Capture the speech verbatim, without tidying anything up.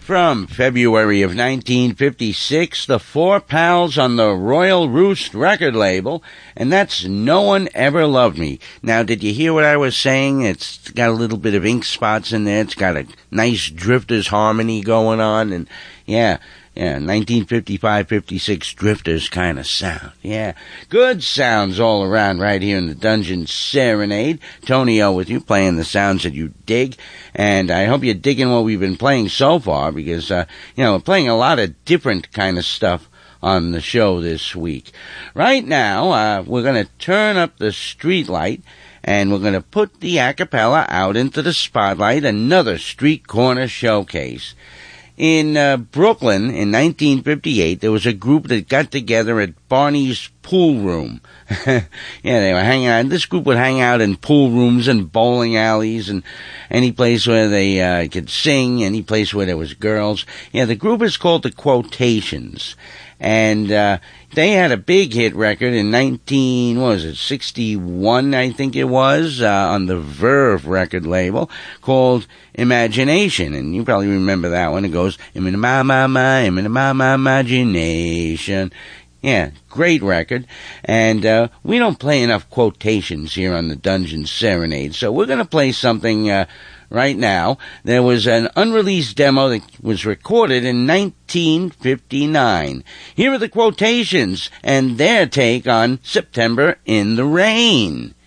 From February of nineteen fifty-six, the Four Pals on the Royal Roost record label, and that's No One Ever Loved Me. Now, did you hear what I was saying? It's got a little bit of ink spots in there. It's got a nice Drifters harmony going on, and yeah, yeah, nineteen fifty-five fifty-six Drifters kind of sound. Yeah, good sounds all around right here in the Dungeon Serenade. Tony O with you, playing the sounds that you dig, and I hope you're digging what we've been playing so far, because, uh, you know, we're playing a lot of different kind of stuff on the show this week. Right now, uh, we're going to turn up the street light, and we're going to put the a cappella out into the spotlight, another street corner showcase. In uh, Brooklyn in nineteen fifty-eight, there was a group that got together at Barney's Pool Room. Yeah, they were hanging out. This group would hang out in pool rooms and bowling alleys and any place where they uh, could sing, any place where there was girls. Yeah, the group is called the Quotations. And uh, they had a big hit record in nineteen, what was it, sixty-one, I think it was, uh, on the Verve record label, called Imagination. And you probably remember that one. It goes, I'm in my, my, my, I'm in my, my, imagination. Yeah, great record. And uh, we don't play enough quotations here on the Dungeon Serenade, so we're going to play something uh, right now. There was an unreleased demo that was recorded in nineteen fifty-nine. Here are the Quotations and their take on September in the Rain.